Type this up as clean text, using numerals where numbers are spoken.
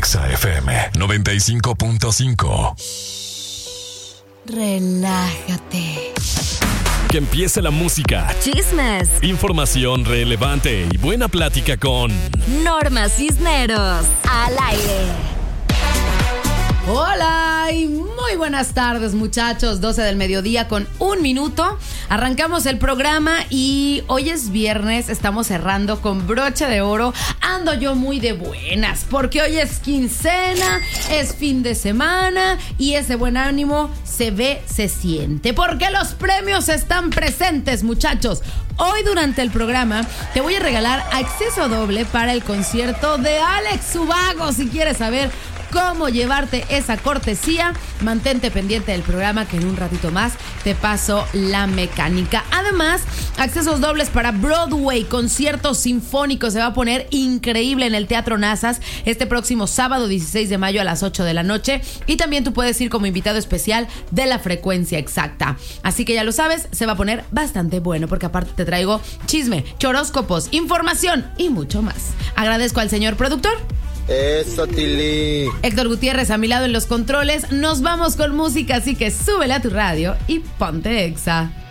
Exa FM 95.5. Relájate. Que empiece la música, Chismes, información relevante y buena plática con Norma Cisneros, al aire. Hola y muy buenas tardes, muchachos. 12 del mediodía con 1 minuto. Arrancamos el programa y hoy es viernes. Estamos cerrando con broche de oro. Ando yo muy de buenas porque hoy es quincena, es fin de semana y ese buen ánimo se ve, se siente. Porque los premios están presentes, muchachos. Hoy durante el programa te voy a regalar acceso doble para el concierto de Alex Ubago. Si quieres saber cómo llevarte esa cortesía, mantente pendiente del programa que en un ratito más te paso la mecánica. Además, accesos dobles para Broadway, concierto sinfónico. Se va a poner increíble en el Teatro Nazas este próximo sábado 16 de mayo a las 8 de la noche. Y también tú puedes ir como invitado especial de La Frecuencia Exacta. Así que ya lo sabes, se va a poner bastante bueno porque aparte te traigo chisme, choróscopos, información y mucho más. Agradezco al señor productor. Eso, Tili. Héctor Gutiérrez a mi lado en los controles. Nos vamos con música, así que súbele a tu radio y ponte Exa.